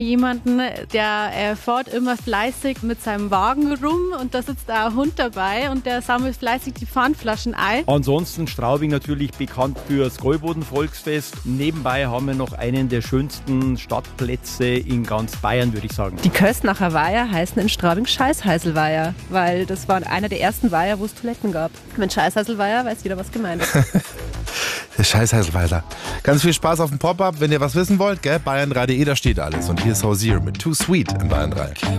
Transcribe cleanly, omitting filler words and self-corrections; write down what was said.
Jemanden, der fährt immer fleißig mit seinem Wagen rum und da sitzt auch ein Hund dabei und der sammelt fleißig die Pfandflaschen ein. Ansonsten Straubing natürlich bekannt für das Gäuboden-Volksfest. Nebenbei haben wir noch einen der schönsten Stadtplätze in ganz Bayern, würde ich sagen. Die Köstnacher Weiher heißen in Straubing Scheißheißelweiher, weil das war einer der ersten Weiher, wo es Toiletten gab. Mit Scheißheißelweiher weiß jeder, was gemeint ist. Der Scheißheißelweiher. Ganz viel Spaß auf dem Pop-Up. Wenn ihr was wissen wollt, gell? Bayern 3.de, da steht alles. Und hier ist Hosier mit Too Sweet in Bayern 3.